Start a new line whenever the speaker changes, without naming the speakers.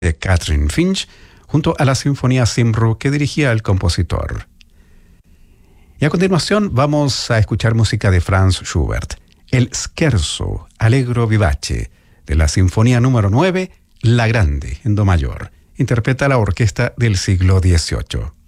de Catherine Finch, junto a la Sinfonía Cymru que dirigía el compositor. Y a continuación vamos a escuchar música de Franz Schubert, el Scherzo Allegro Vivace, de la Sinfonía número 9, La Grande, en do mayor. Interpreta la orquesta del siglo XVIII.